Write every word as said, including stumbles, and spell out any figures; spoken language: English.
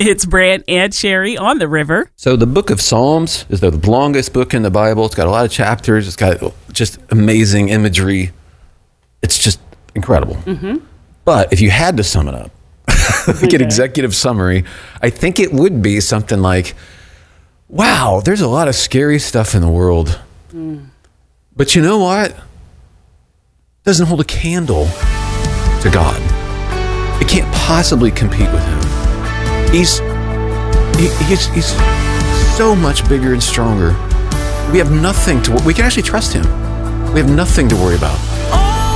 It's Brant and Sherry on the river. So the book of Psalms is the longest book in the Bible. It's got a lot of chapters. It's got just amazing imagery. It's just incredible. Mm-hmm. But if you had to sum it up, like okay. an executive summary, I think it would be something like, wow, there's a lot of scary stuff in the world. Mm. But you know what? Doesn't hold a candle to God. It can't possibly compete with him. He's, he, he's, he's so much bigger and stronger. We have nothing to, we can actually trust him. We have nothing to worry about.